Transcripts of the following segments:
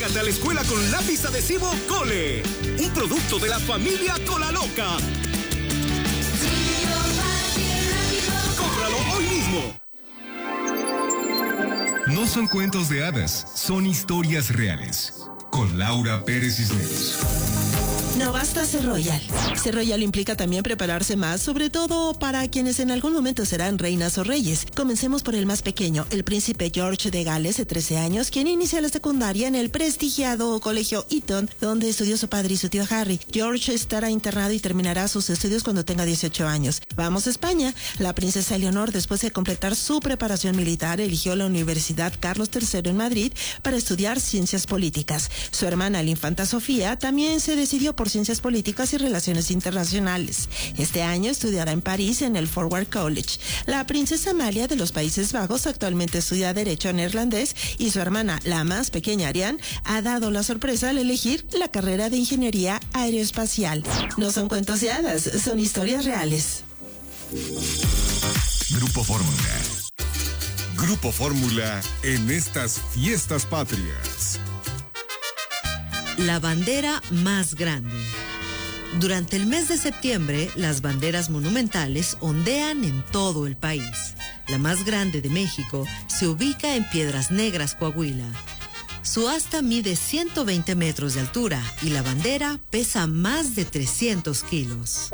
Entrégate a la escuela con lápiz adhesivo Cole, un producto de la familia Cola Loca. ¡Cómpralo hoy mismo! No son cuentos de hadas, son historias reales. Con Laura Pérez Cisneros. No basta ser royal. Ser royal implica también prepararse más, sobre todo para quienes en algún momento serán reinas o reyes. Comencemos por el más pequeño, el príncipe George de Gales, de 13 años, quien inicia la secundaria en el prestigiado colegio Eton, donde estudió su padre y su tío Harry. George estará internado y terminará sus estudios cuando tenga 18 años. Vamos a España. La princesa Leonor, después de completar su preparación militar, eligió la Universidad Carlos III en Madrid para estudiar ciencias políticas. Su hermana, la infanta Sofía, también se decidió por ciencias políticas y relaciones internacionales. Este año estudiará en París en el Forward College. La princesa Amalia de los Países Bajos actualmente estudia Derecho neerlandés y su hermana, la más pequeña Ariane, ha dado la sorpresa al elegir la carrera de Ingeniería Aeroespacial. No son cuentos de hadas, son historias reales. Grupo Fórmula. Grupo Fórmula en estas fiestas patrias. La bandera más grande. Durante el mes de septiembre, las banderas monumentales ondean en todo el país. La más grande de México se ubica en Piedras Negras, Coahuila. Su asta mide 120 metros de altura y la bandera pesa más de 300 kilos.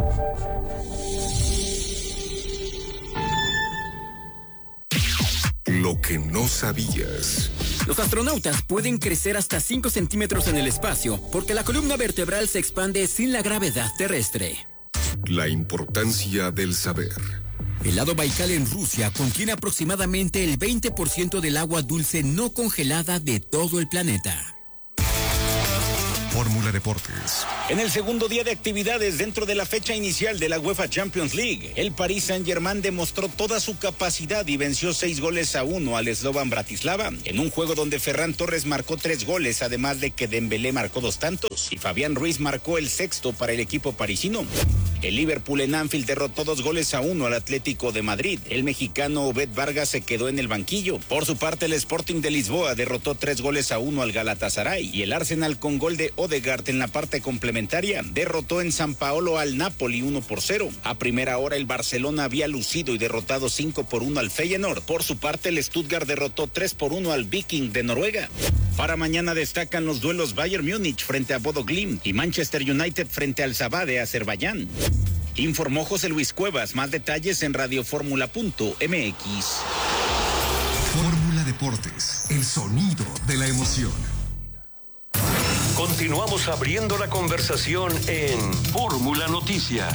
Lo que no sabías. Los astronautas pueden crecer hasta 5 centímetros en el espacio porque la columna vertebral se expande sin la gravedad terrestre. La importancia del saber. El lago Baikal en Rusia contiene aproximadamente el 20% del agua dulce no congelada de todo el planeta. Fórmula Deportes. En el segundo día de actividades dentro de la fecha inicial de la UEFA Champions League, el Paris Saint-Germain demostró toda su capacidad y venció 6-1 al Slovan Bratislava, en un juego donde Ferran Torres marcó 3 goles, además de que Dembélé marcó 2 tantos y Fabián Ruiz marcó el 6º para el equipo parisino. El Liverpool en Anfield derrotó 2-1 al Atlético de Madrid. El mexicano Obed Vargas se quedó en el banquillo. Por su parte, el Sporting de Lisboa derrotó 3-1 al Galatasaray y el Arsenal, con gol de Odegaard en la parte complementaria, derrotó en San Paolo al Napoli 1-0. A primera hora, el Barcelona había lucido y derrotado 5-1 al Feyenoord. Por su parte, el Stuttgart derrotó 3-1 al Viking de Noruega. Para mañana destacan los duelos Bayern Múnich frente a Bodo Glimt y Manchester United frente al Sabah de Azerbaiyán. Informó José Luis Cuevas. Más detalles en radioformula.mx. Fórmula Deportes, el sonido de la emoción. Continuamos abriendo la conversación en Fórmula Noticias.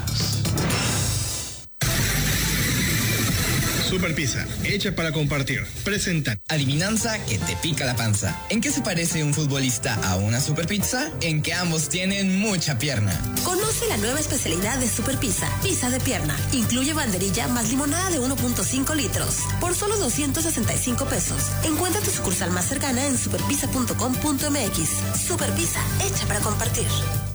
Super Pizza, hecha para compartir. Presenta. Adivinanza que te pica la panza. ¿En qué se parece un futbolista a una super pizza? En que ambos tienen mucha pierna. Conoce la nueva especialidad de Super Pizza, pizza de pierna. Incluye banderilla más limonada de 1.5 litros. Por solo 265 pesos. Encuentra tu sucursal más cercana en superpizza.com.mx. Super Pizza, hecha para compartir.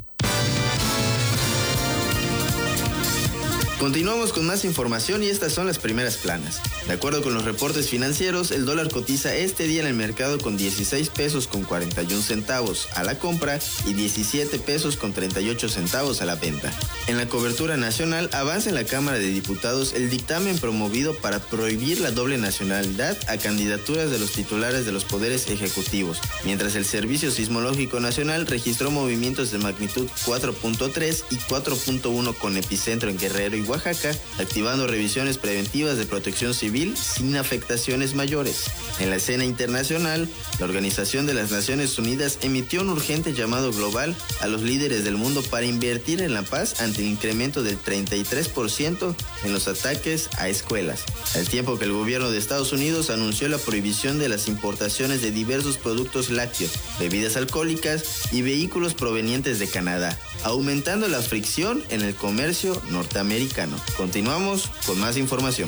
Continuamos con más información y estas son las primeras planas. De acuerdo con los reportes financieros, el dólar cotiza este día en el mercado con 16 pesos con 41 centavos a la compra y 17 pesos con 38 centavos a la venta. En la cobertura nacional, avanza en la Cámara de Diputados el dictamen promovido para prohibir la doble nacionalidad a candidaturas de los titulares de los poderes ejecutivos, mientras el Servicio Sismológico Nacional registró movimientos de magnitud 4.3 y 4.1 con epicentro en Guerrero y Oaxaca, activando revisiones preventivas de protección civil sin afectaciones mayores. En la escena internacional, la Organización de las Naciones Unidas emitió un urgente llamado global a los líderes del mundo para invertir en la paz ante el incremento del 33% en los ataques a escuelas, al tiempo que el gobierno de Estados Unidos anunció la prohibición de las importaciones de diversos productos lácteos, bebidas alcohólicas y vehículos provenientes de Canadá, aumentando la fricción en el comercio norteamericano. Continuamos con más información.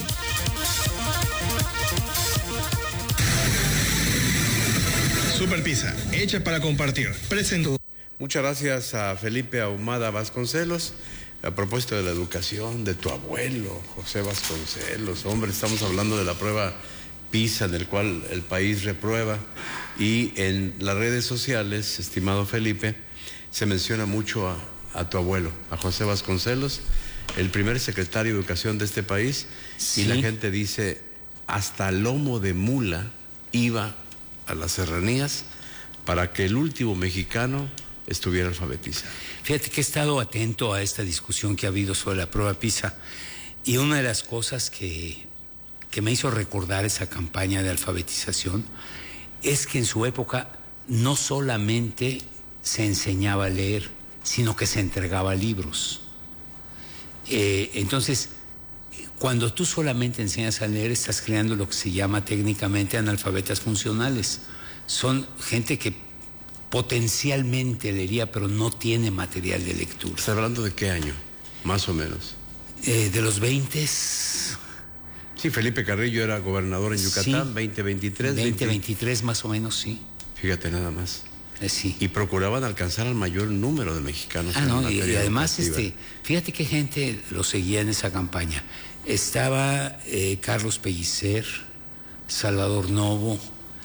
Super Pizza, hecha para compartir. Presento. Muchas gracias a Felipe Ahumada Vasconcelos. A propósito de la educación de tu abuelo, José Vasconcelos. Hombre, estamos hablando de la prueba PISA, en el cual el país reprueba, y en las redes sociales, estimado Felipe, se menciona mucho a tu abuelo, a José Vasconcelos, el primer secretario de Educación de este país, sí. Y la gente dice, hasta lomo de mula iba a las serranías para que el último mexicano estuviera alfabetizado. Fíjate que he estado atento a esta discusión que ha habido sobre la prueba PISA, y una de las cosas que me hizo recordar esa campaña de alfabetización es que en su época no solamente se enseñaba a leer, sino que se entregaba libros. Entonces, cuando tú solamente enseñas a leer, estás creando lo que se llama técnicamente analfabetas funcionales. Son gente que potencialmente leería, pero no tiene material de lectura. ¿Estás hablando de qué año, más o menos? De los 20. Sí, Felipe Carrillo era gobernador en Yucatán, sí, 2023. 2023 más o menos, sí. Fíjate nada más. Sí. Y procuraban alcanzar al mayor número de mexicanos. No, y además, fíjate qué gente lo seguía en esa campaña. Estaba Carlos Pellicer, Salvador Novo,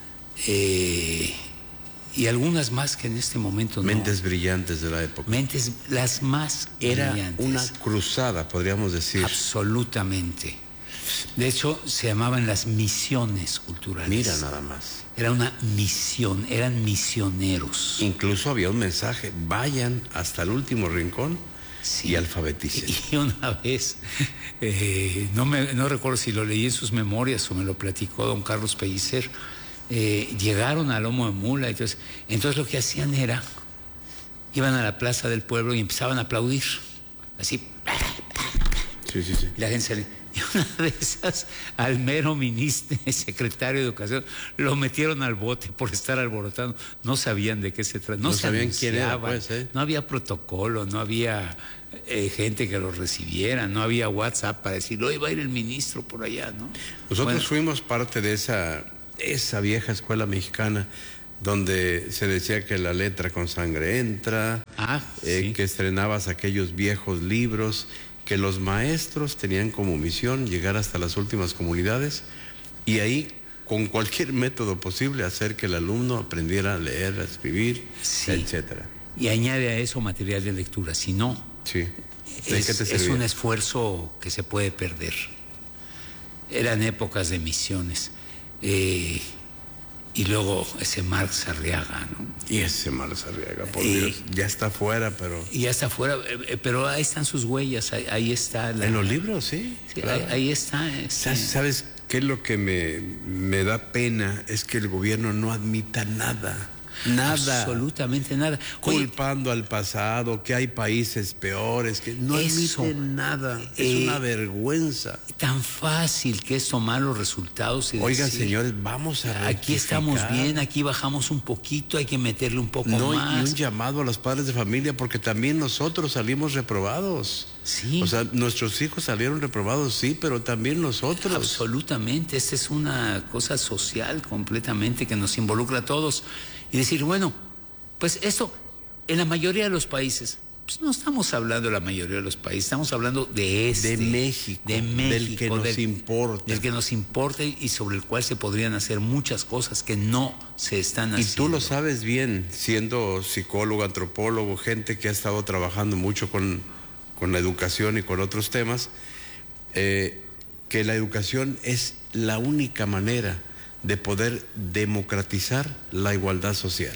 y algunas más que en este momento mentes brillantes de la época. Mentes las más Era brillantes. Una cruzada, podríamos decir. Absolutamente. De hecho, se llamaban las misiones culturales. Mira nada más. Era una misión, eran misioneros. Incluso había un mensaje, vayan hasta el último rincón, sí, y alfabeticen. Y una vez, no recuerdo si lo leí en sus memorias o me lo platicó don Carlos Pellicer, llegaron a Lomo de Mula, entonces lo que hacían era, iban a la plaza del pueblo y empezaban a aplaudir, así. Sí. Y la gente salía. Y una de esas, al mero secretario de Educación, lo metieron al bote por estar alborotando. No sabían de qué se trataba. No sabían quién era, pues, No había protocolo, no había gente que lo recibiera, no había WhatsApp para decir, hoy va a ir el ministro por allá, ¿no? Nosotros fuimos parte de esa vieja escuela mexicana donde se decía que la letra con sangre entra, sí, que estrenabas aquellos viejos libros, que los maestros tenían como misión llegar hasta las últimas comunidades y ahí, con cualquier método posible, hacer que el alumno aprendiera a leer, a escribir, sí, etcétera. Y añade a eso material de lectura, si no, sí, es un esfuerzo que se puede perder. Eran épocas de misiones. Y luego ese Marx Arriaga, ¿no? Y ese Marx Arriaga, por Dios, ya está fuera, pero... Ya está fuera, pero ahí están sus huellas, ahí está... En los libros, sí. Claro. Ahí está. ¿Sabes qué es lo que me da pena? Es que el gobierno no admita nada. Nada. Absolutamente nada. Culpando al pasado, que hay países peores, que no admiten nada. Es una vergüenza. Tan fácil que es tomar los resultados y oigan, decir, señores, vamos a rectificar. Aquí estamos bien, aquí bajamos un poquito, hay que meterle un poco más. Y un llamado a los padres de familia, porque también nosotros salimos reprobados. Sí. O sea, nuestros hijos salieron reprobados, sí, pero también nosotros. Absolutamente, esta es una cosa social completamente que nos involucra a todos. Y decir, bueno, pues esto, en la mayoría de los países, pues no estamos hablando de la mayoría de los países, estamos hablando de México, del que nos importa. Del que nos importa y sobre el cual se podrían hacer muchas cosas que no se están haciendo. Y tú lo sabes bien, siendo psicólogo, antropólogo, gente que ha estado trabajando mucho con la educación y con otros temas, que la educación es la única manera de poder democratizar la igualdad social.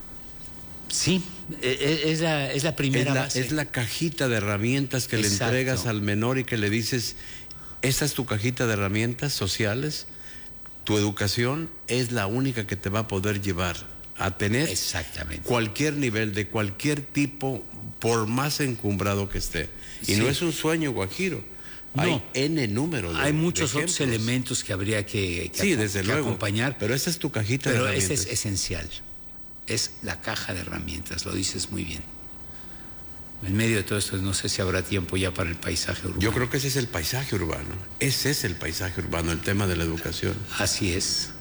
Sí, es la primera base. Es la cajita de herramientas que le entregas al menor y que le dices, esta es tu cajita de herramientas sociales, tu educación es la única que te va a poder llevar a tener cualquier nivel, de cualquier tipo, por más encumbrado que esté. Y no es un sueño guajiro. No, hay N número de hay muchos otros elementos que habría que desde luego, acompañar. Pero esa es tu cajita de herramientas. Pero esa es esencial. Es la caja de herramientas, lo dices muy bien. En medio de todo esto, no sé si habrá tiempo ya para el paisaje urbano. Yo creo que ese es el paisaje urbano. Ese es el paisaje urbano, el tema de la educación. Así es.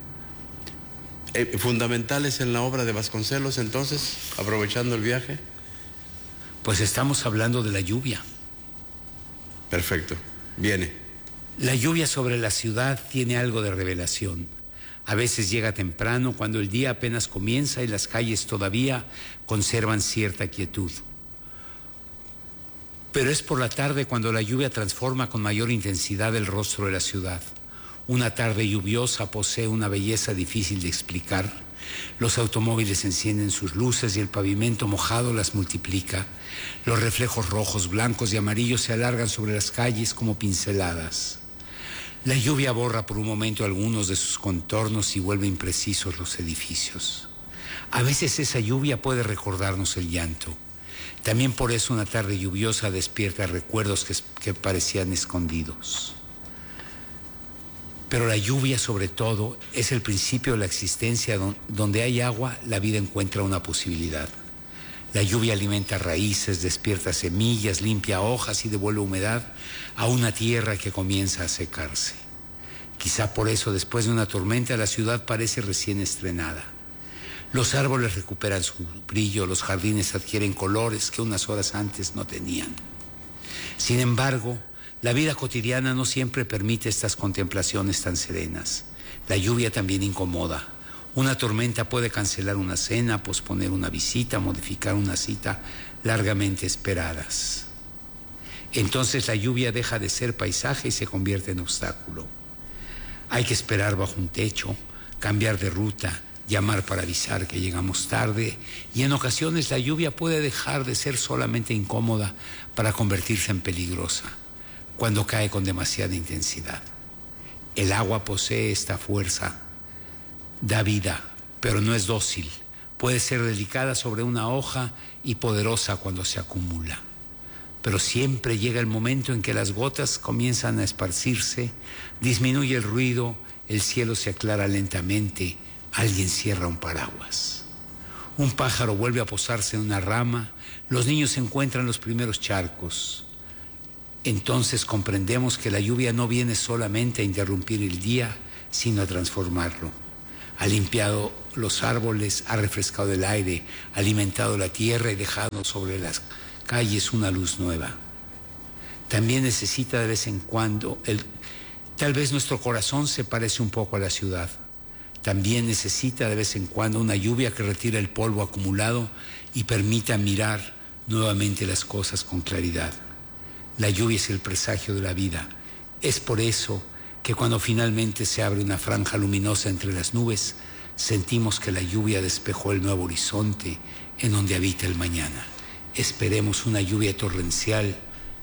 ¿Fundamentales en la obra de Vasconcelos, entonces, aprovechando el viaje? Pues estamos hablando de la lluvia. Perfecto, viene. La lluvia sobre la ciudad tiene algo de revelación. A veces llega temprano, cuando el día apenas comienza y las calles todavía conservan cierta quietud. Pero es por la tarde cuando la lluvia transforma con mayor intensidad el rostro de la ciudad. Una tarde lluviosa posee una belleza difícil de explicar. Los automóviles encienden sus luces y el pavimento mojado las multiplica. Los reflejos rojos, blancos y amarillos se alargan sobre las calles como pinceladas. La lluvia borra por un momento algunos de sus contornos y vuelve imprecisos los edificios. A veces esa lluvia puede recordarnos el llanto. También por eso una tarde lluviosa despierta recuerdos que parecían escondidos. Pero la lluvia, sobre todo, es el principio de la existencia. Donde hay agua, la vida encuentra una posibilidad. La lluvia alimenta raíces, despierta semillas, limpia hojas y devuelve humedad a una tierra que comienza a secarse. Quizá por eso, después de una tormenta, la ciudad parece recién estrenada. Los árboles recuperan su brillo, los jardines adquieren colores que unas horas antes no tenían. Sin embargo, la vida cotidiana no siempre permite estas contemplaciones tan serenas. La lluvia también incomoda. Una tormenta puede cancelar una cena, posponer una visita, modificar una cita largamente esperadas. Entonces la lluvia deja de ser paisaje y se convierte en obstáculo. Hay que esperar bajo un techo, cambiar de ruta, llamar para avisar que llegamos tarde, y en ocasiones la lluvia puede dejar de ser solamente incómoda para convertirse en peligrosa, cuando cae con demasiada intensidad. El agua posee esta fuerza, da vida, pero no es dócil. Puede ser delicada sobre una hoja y poderosa cuando se acumula. Pero siempre llega el momento en que las gotas comienzan a esparcirse, disminuye el ruido, el cielo se aclara lentamente, alguien cierra un paraguas. Un pájaro vuelve a posarse en una rama, los niños encuentran los primeros charcos. Entonces comprendemos que la lluvia no viene solamente a interrumpir el día, sino a transformarlo. Ha limpiado los árboles, ha refrescado el aire, ha alimentado la tierra y dejado sobre las calles una luz nueva. También necesita de vez en cuando, tal vez nuestro corazón se parece un poco a la ciudad. También necesita de vez en cuando una lluvia que retire el polvo acumulado y permita mirar nuevamente las cosas con claridad. La lluvia es el presagio de la vida. Es por eso que cuando finalmente se abre una franja luminosa entre las nubes, sentimos que la lluvia despejó el nuevo horizonte en donde habita el mañana. Esperemos una lluvia torrencial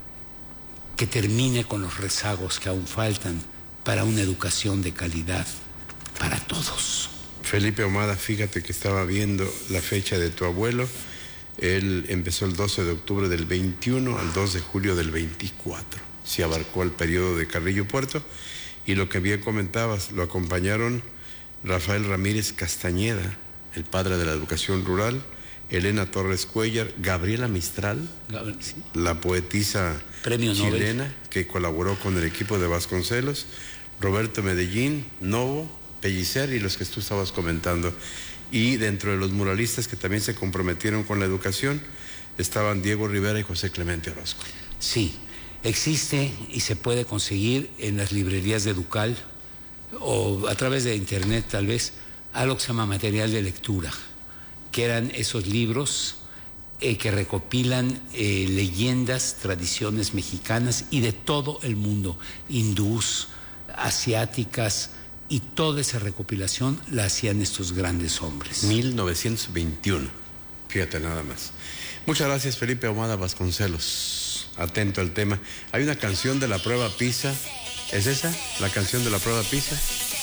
que termine con los rezagos que aún faltan para una educación de calidad para todos. Felipe Ahumada, fíjate que estaba viendo la fecha de tu abuelo. Él empezó el 12 de octubre del 21 al 2 de julio del 24. Se abarcó el periodo de Carrillo Puerto. Y lo que bien comentabas, lo acompañaron Rafael Ramírez Castañeda, el padre de la educación rural, Elena Torres Cuellar, Gabriela Mistral, sí, la poetisa Premio chilena Nobel, que colaboró con el equipo de Vasconcelos, Roberto Medellín, Novo, Pellicer y los que tú estabas comentando. Y dentro de los muralistas que también se comprometieron con la educación estaban Diego Rivera y José Clemente Orozco. Sí, existe y se puede conseguir en las librerías de Educal o a través de internet tal vez algo que se llama material de lectura, que eran esos libros que recopilan leyendas, tradiciones mexicanas y de todo el mundo, hindús, asiáticas, y toda esa recopilación la hacían estos grandes hombres. 1921, fíjate nada más. Muchas gracias, Felipe Ahumada Vasconcelos, atento al tema. Hay una canción de la prueba PISA, ¿es esa? ¿La canción de la prueba PISA?